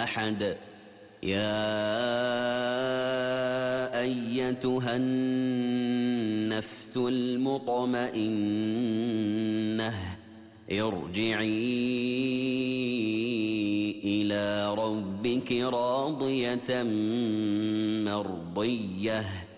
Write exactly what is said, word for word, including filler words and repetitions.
أحد. يا أيتها النفس المطمئنة ارجعي إلى ربك راضية مرضية